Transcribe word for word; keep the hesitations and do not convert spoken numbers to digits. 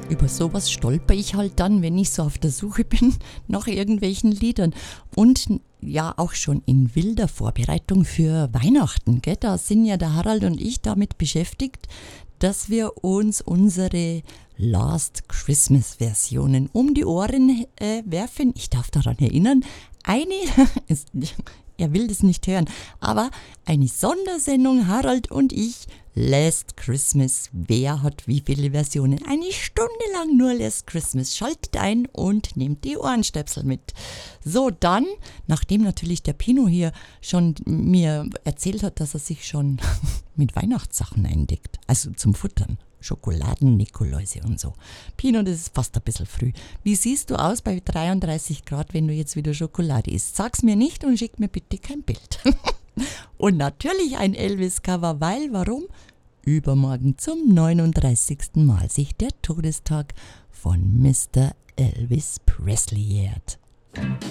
über sowas stolper ich halt dann, wenn ich so auf der Suche bin nach irgendwelchen Liedern. Und ja, auch schon in wilder Vorbereitung für Weihnachten. Gell? Da sind ja der Harald und ich damit beschäftigt, dass wir uns unsere Last Christmas Versionen um die Ohren äh, werfen. Ich darf daran erinnern, eine, ist, er will das nicht hören, aber eine Sondersendung, Harald und ich, Last Christmas. Wer hat wie viele Versionen? Eine Stunde lang nur Last Christmas. Schaltet ein und nehmt die Ohrenstöpsel mit. So, dann, nachdem natürlich der Pino hier schon mir erzählt hat, dass er sich schon mit Weihnachtssachen eindeckt, also zum Futtern, Schokoladen-Nikoläuse und so. Pino, das ist fast ein bisschen früh. Wie siehst du aus bei dreiunddreißig Grad, wenn du jetzt wieder Schokolade isst? Sag's mir nicht und schick mir bitte kein Bild. Und natürlich ein Elvis-Cover, weil, warum? Übermorgen zum neununddreißigsten Mal sich der Todestag von Mister Elvis Presley jährt.